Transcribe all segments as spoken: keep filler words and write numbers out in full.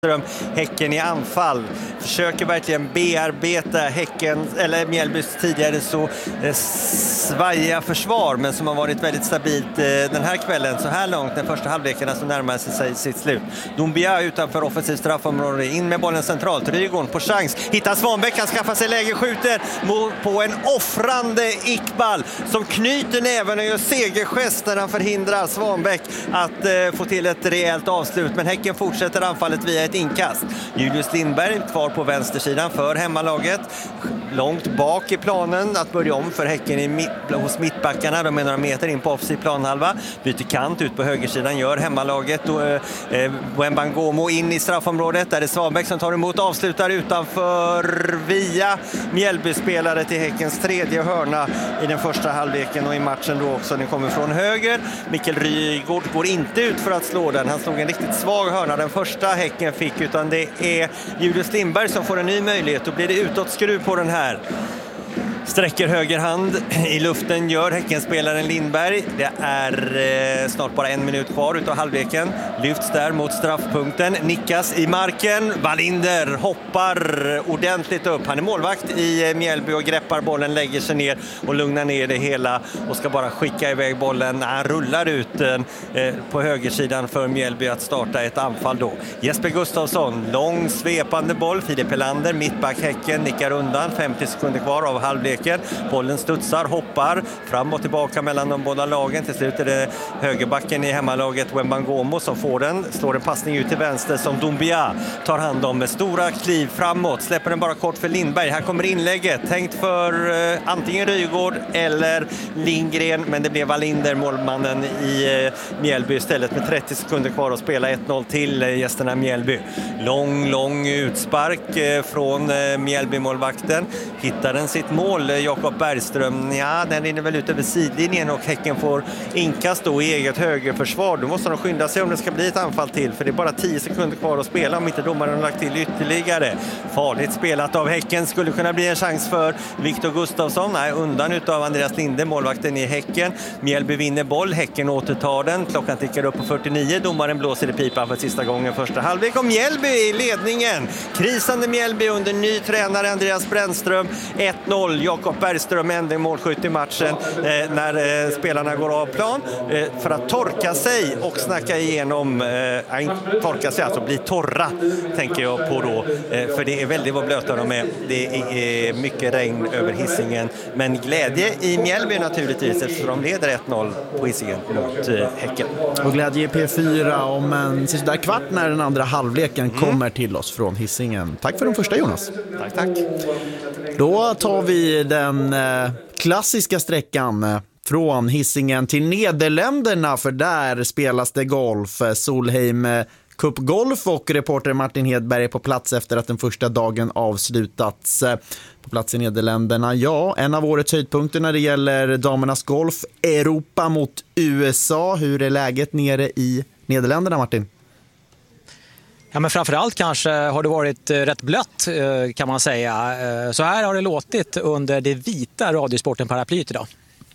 Häcken i anfall försöker verkligen bearbeta Häcken eller Mjällbys tidigare så eh, svajiga försvar, men som har varit väldigt stabilt eh, den här kvällen så här långt. Den första halvleken som närmar sig sitt slut. Dombia utanför offensiv straffområde, in med bollen centralt. Rygaard på chans, hittar Svanbäck, kan skaffa sig läge, skjuter på en offrande Iqbal som knyter näven och gör segergest när han förhindrar Svanbäck att eh, få till ett rejält avslut. Men Häcken fortsätter anfallet via ett inkast. Julius Lindberg kvar på vänstersidan för hemmalaget. Långt bak i planen att börja om för Häcken i mitt, hos mittbackarna. De är några meter in på offensiv planhalva. Byter kant ut på högersidan, gör hemmalaget. Och, eh, Wembangomo in i straffområdet. Där är Svanbäck som tar emot, avslutar utanför via Mjällby-spelare till Häckens tredje hörna i den första halvleken och i matchen då också. Den kommer från höger. Mikael Rygaard går inte ut för att slå den. Han slog en riktigt svag hörna den första Häcken fick, utan det är Julius Lindberg som får en ny möjlighet. Då blir det utåtskruv på den här. Sträcker höger hand i luften, gör Häckenspelaren Lindberg. Det är eh, snart bara en minut kvar utav halvleken. Lyfts där mot straffpunkten, nickas i marken. Wallinder hoppar ordentligt upp. Han är målvakt i Mjällby och greppar bollen, lägger sig ner och lugnar ner det hela och ska bara skicka iväg bollen. Han rullar ut den eh, på högersidan för Mjällby att starta ett anfall då. Jesper Gustafsson, lång svepande boll. Filip Helander, mittback Häcken, nickar undan. femtio sekunder kvar av halvleken. Bollen studsar, hoppar fram och tillbaka mellan de båda lagen. Till slut är det högerbacken i hemmalaget Wembangomo som får den. Slår en passning ut till vänster som Dombia tar hand om med stora kliv framåt. Släpper den bara kort för Lindberg. Här kommer inlägget. Tänkt för eh, antingen Rygaard eller Lindgren. Men det blev Wallinder, målmannen i eh, Mjällby istället, med trettio sekunder kvar att spela ett noll till eh, gästerna Mjällby. Lång, lång utspark eh, från eh, Mjällby-målvakten. Hittar den sitt mål, Jakob Bergström. Ja, den rinner väl ut över sidlinjen och Häcken får inkast då i eget högerförsvar. Då måste de skynda sig om det ska bli ett anfall till, för det är bara tio sekunder kvar att spela om inte domaren har lagt till ytterligare. Farligt spelat av Häcken, skulle kunna bli en chans för Viktor Gustafsson. Nej, undan utav Andreas Linde, målvakten i Häcken. Mjällby vinner boll, Häcken återtar den. Klockan tickar upp på fyrtionio, domaren blåser i pipan för sista gången första halvlek. Och Mjällby i ledningen. Krisande Mjällby under ny tränare Andreas Brännström. ett noll. Jakob Bergström ändå målskytt i matchen eh, när eh, spelarna går av plan eh, för att torka sig och snacka igenom, eh, inte torka sig, alltså bli torra tänker jag på då, eh, för det är väldigt vad blöta de är. Det är eh, mycket regn över Hisingen, men glädje i Mjällby naturligtvis eftersom de leder ett noll på Hisingen mot eh, Häcken. Och glädje i P fyra om en sista kvart när den andra halvleken mm. kommer till oss från Hisingen. Tack för den första, Jonas. Tack, tack. Då tar vi den eh, klassiska sträckan eh, från Hisingen till Nederländerna, för där spelas det golf. Solheim eh, Cup Golf och reporter Martin Hedberg är på plats efter att den första dagen avslutats. Eh, på plats i Nederländerna, ja, en av årets höjdpunkter när det gäller damernas golf. Europa mot U S A. Hur är läget nere i Nederländerna, Martin? Ja, men framförallt kanske har det varit rätt blött kan man säga. Så här har det låtit under det vita Radiosporten paraplyt idag.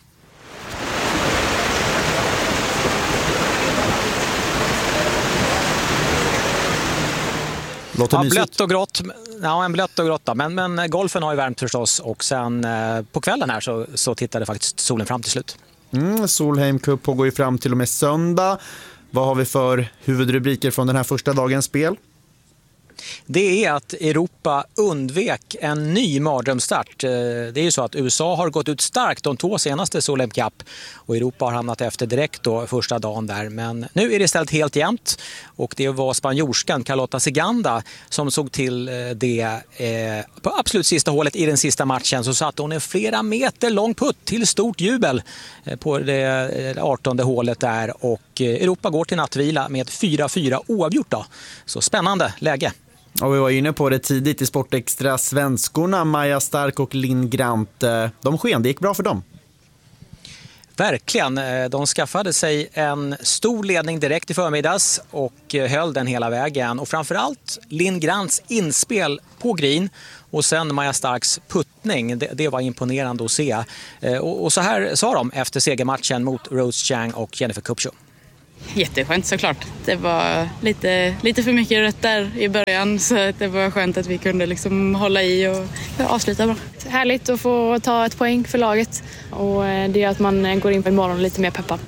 Låter ja, mysigt. blött och grått. Ja, en blött och grått. Men, men golfen har ju värmt förstås. Och sen eh, på kvällen här så, så tittade faktiskt solen fram till slut. Mm, Solheim Cup pågår ju fram till och med söndag. Vad har vi för huvudrubriker från den här första dagens spel? Det är att Europa undvek en ny mardrömsstart. Det är ju så att U S A har gått ut starkt de två senaste Solheim Cup och Europa har hamnat efter direkt då första dagen där. Men nu är det istället helt jämnt och det var spanjorskan Carlota Ciganda som såg till det eh, på absolut sista hålet i den sista matchen. Så satte hon en flera meter lång putt till stort jubel på det artonde hålet där och Europa går till nattvila med fyra fyra oavgjort då. Så spännande läge. Och vi var inne på det tidigt i Sportextra. Svenskorna Maja Stark och Linn Grant, de sken, det gick bra för dem. Verkligen, de skaffade sig en stor ledning direkt i förmiddags och höll den hela vägen. Och framförallt Linn Grants inspel på green och sen Maja Starks puttning, det, det var imponerande att se. Och, och så här sa de efter segermatchen mot Rose Chang och Jennifer Kupcho. Jätteskönt såklart. Det var lite, lite för mycket rött där i början, så det var skönt att vi kunde liksom hålla i och avsluta bra. Härligt att få ta ett poäng för laget, och det gör att man går in på imorgon lite mer peppad.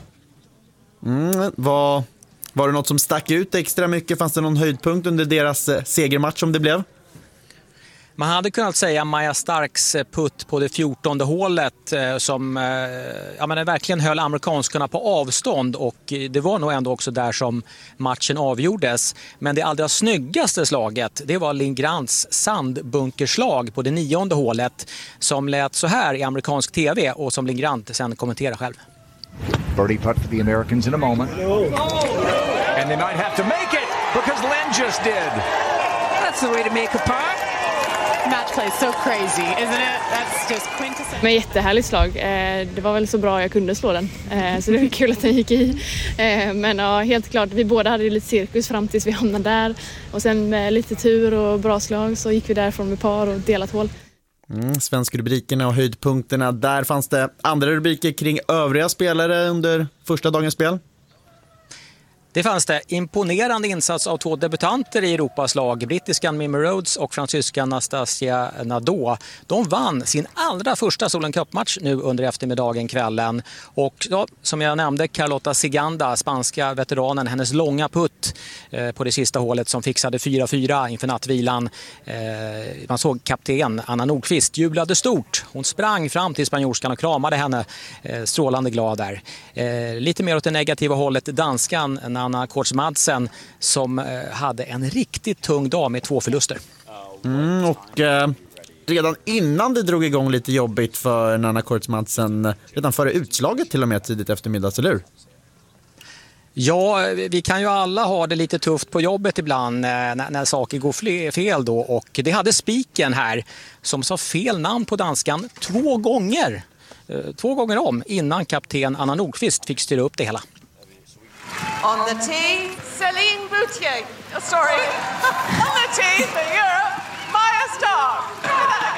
Mm, var, var det något som stack ut extra mycket? Fanns det någon höjdpunkt under deras segermatch som det blev? Man hade kunnat säga Maja Starks putt på det fjortonde hålet som ja, men verkligen höll amerikanskarna på avstånd, och det var nog ändå också där som matchen avgjordes. Men det allra snyggaste slaget, det var Linn Grants sandbunkerslag på det nionde hålet som lät så här i amerikansk tv och som Linn Grant sen kommenterar själv. Birdie putt for the Americans in a moment. And they might have to make it because Lynn just did. That's the way to make a putt. Match play is so crazy, isn't it? That's just quintessential. Men jättehärligt slag. Det var väl så bra jag kunde slå den. Så det var kul att den gick i. Men ja, helt klart, vi båda hade lite cirkus fram tills vi hamnade där. Och sen med lite tur och bra slag så gick vi därifrån med par och delat hål. Mm, svenska rubrikerna och höjdpunkterna. Där fanns det andra rubriker kring övriga spelare under första dagens spel. Det fanns det imponerande insats av två debutanter i Europas lag, brittiskan Mimi Rhodes och fransyskan Nastasia Nadeau. De vann sin allra första Solheim Cup-match nu under eftermiddagen, kvällen. Och ja, som jag nämnde, Carlota Ciganda, spanska veteranen, hennes långa putt eh, på det sista hålet som fixade fyra fyra inför nattvilan. Eh, man såg kapten Anna Nordqvist jublade stort. Hon sprang fram till spanjorskan och kramade henne, eh, strålande glad där. Eh, lite mer åt det negativa hållet, danskan Anna Kortsmadsen, som eh, hade en riktigt tung dag med två förluster. Mm, och eh, redan innan det drog igång lite jobbigt för Anna Kortsmadsen, redan före utslaget till och med tidigt eftermiddags, eller hur? Ja, vi kan ju alla ha det lite tufft på jobbet ibland när, när saker går fel då, och det hade spiken här som sa fel namn på danskan två gånger. Två gånger om innan kapten Anna Nordqvist fick styra upp det hela. On the tee, Céline Boutier. Oh, sorry. On the tee for Europe, Maja Stark. Try that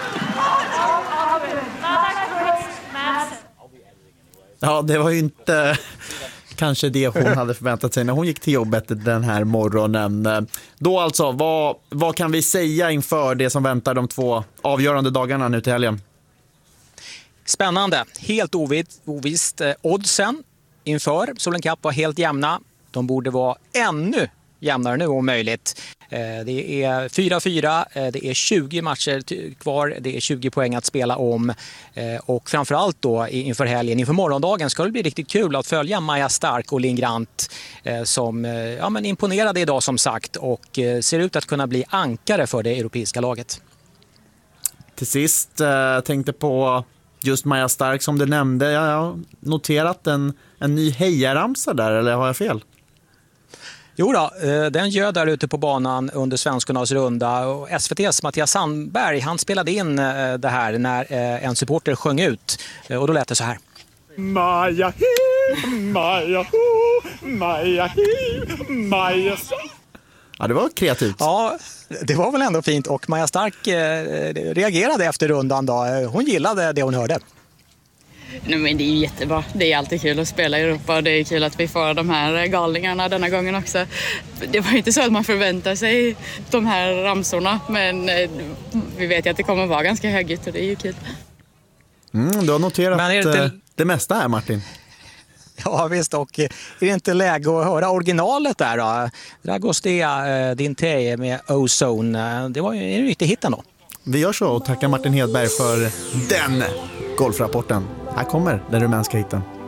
again. Ja, det var ju inte kanske det hon hade förväntat sig när hon gick till jobbet den här morgonen. Då alltså, vad, vad kan vi säga inför det som väntar de två avgörande dagarna nu till helgen? Spännande, helt ovitt, ovisst. Oddsen inför Solheim Cup var helt jämna. De borde vara ännu jämnare nu om möjligt. Det är fyra fyra, det är tjugo matcher kvar, det är tjugo poäng att spela om, och framförallt då inför helgen, inför morgondagen ska det bli riktigt kul att följa Maja Stark och Linn Grant som ja, men imponerade idag som sagt och ser ut att kunna bli ankare för det europeiska laget. Till sist äh, tänkte på just Maja Stark som du nämnde. Jag har noterat en, en ny hejaramsa där, eller har jag fel? Jo då, den gör där ute på banan under svenskornas runda. Och S V T:s Mattias Sandberg, han spelade in det här när en supporter sjöng ut. Och då lät det så här. Maja hi, Maja ho, Maja hi, Maja så. Ja, det var kreativt. Ja, det var väl ändå fint. Och Maja Stark eh, reagerade efter rundan då. Hon gillade det hon hörde. Nej, men det är ju jättebra. Det är alltid kul att spela i Europa och det är kul att vi får de här galningarna denna gången också. Det var inte så att man förväntar sig de här ramsorna, men vi vet ju att det kommer vara ganska högt och det är ju kul. Mm, du har noterat men är det, inte... det mesta här, Martin. Ja visst, och är det inte läge att höra originalet där då? Dragostea Dinte med Ozone. Det var ju en riktig hit ändå. Vi gör så och tackar Martin Hedberg för den golfrapporten. Här kommer den rumänska hitten.